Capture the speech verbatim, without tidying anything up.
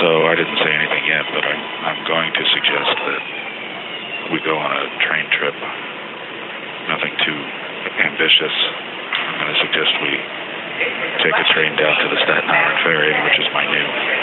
So I didn't say anything yet, but I'm, I'm going to suggest that we go on a train trip. Nothing too ambitious. I'm going to suggest we take a train down to the Staten Island Ferry, which is my new